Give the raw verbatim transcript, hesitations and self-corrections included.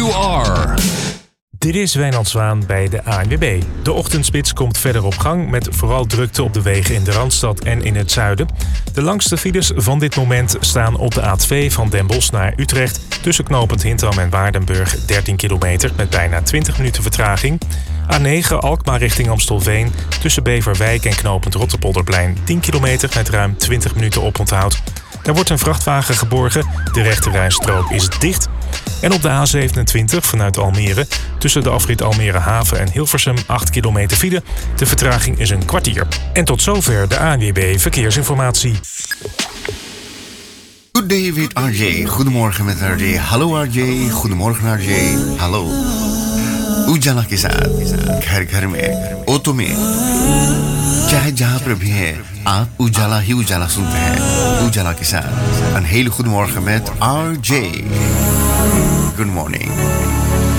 you are. Dit is Wijnand Zwaan bij de A N W B. De ochtendspits komt verder op gang met vooral drukte op de wegen in de Randstad en in het zuiden. De langste files van dit moment staan op de A twee van Den Bosch naar Utrecht. Tussen knooppunt Hintram en Waardenburg dertien kilometer met bijna twintig minuten vertraging. A negen Alkmaar richting Amstelveen. Tussen Beverwijk en knooppunt Rotterpolderplein tien kilometer met ruim twintig minuten oponthoud. Er wordt een vrachtwagen geborgen. De rechterrijstrook is dicht. En op de A zevenentwintig vanuit Almere, tussen de afrit Almere Haven en Hilversum, acht kilometer file. De vertraging is een kwartier. En tot zover de A N W B Verkeersinformatie. Good day with R J. Goedemorgen met R J. Hallo R J. Goedemorgen R J. Hallo. उजाला के साथ घर घर में ऑटो में चाहे जहां पर भी है आप उजाला ही उजाला सुनते हैं उजाला के साथ een hele goede morgen met R J. Good morning.